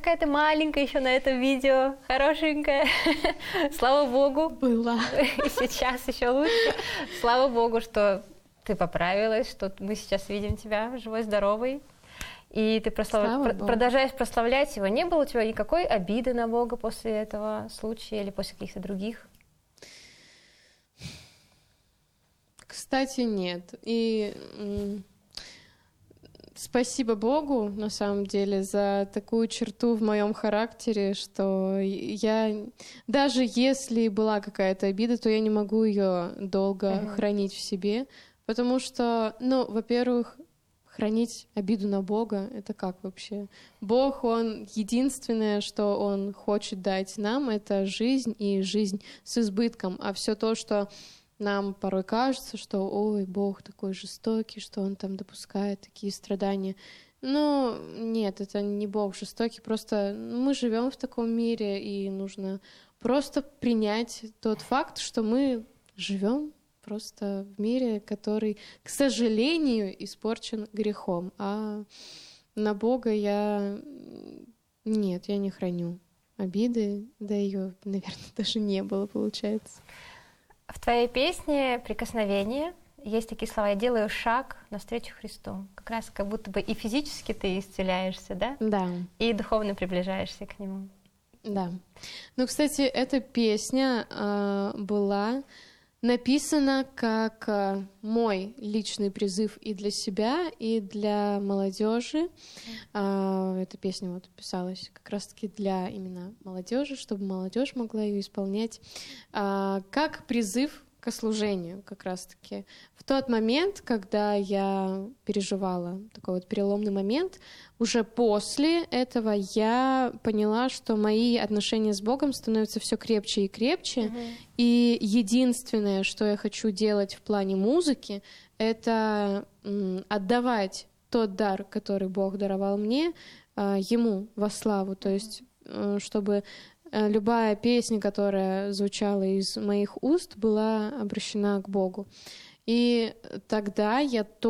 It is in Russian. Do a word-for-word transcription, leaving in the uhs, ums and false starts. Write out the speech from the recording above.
какая ты маленькая еще на этом видео, хорошенькая. Слава Богу. Была. И сейчас еще лучше. Слава Богу, что ты поправилась, что мы сейчас видим тебя живой, здоровой. И ты прослав... Про... продолжаешь прославлять его. Не было у тебя никакой обиды на Бога после этого случая или после каких-то других? Кстати, нет. И м- спасибо Богу, на самом деле, за такую черту в моем характере, что я, даже если была какая-то обида, то я не могу ее долго uh-huh. хранить в себе, потому что, ну, во-первых, хранить обиду на Бога — это как вообще? Бог, Он единственное, что Он хочет дать нам, это жизнь и жизнь с избытком, а все то, что нам порой кажется, что ой, Бог такой жестокий, что Он там допускает такие страдания. Но нет, это не Бог жестокий, просто мы живем в таком мире, и нужно просто принять тот факт, что мы живем просто в мире, который, к сожалению, испорчен грехом. А на Бога я... Нет, я не храню обиды, да ее, наверное, даже не было, получается. В твоей песне «Прикосновение» есть такие слова: «Я делаю шаг навстречу Христу». Как раз как будто бы и физически ты исцеляешься, да? Да. И духовно приближаешься к Нему. Да. Ну, кстати, эта песня э, была написана как э, мой личный призыв и для себя, и для молодежи. Э, эта песня вот писалась как раз-таки для именно молодежи, чтобы молодежь могла ее исполнять э, как призыв к служению как раз-таки. В тот момент, когда я переживала такой вот переломный момент, уже после этого я поняла, что мои отношения с Богом становятся все крепче и крепче, mm-hmm. и единственное, что я хочу делать в плане музыки, это м, отдавать тот дар, который Бог даровал мне, э, Ему во славу, то есть э, чтобы любая песня, которая звучала из моих уст, была обращена к Богу. И тогда я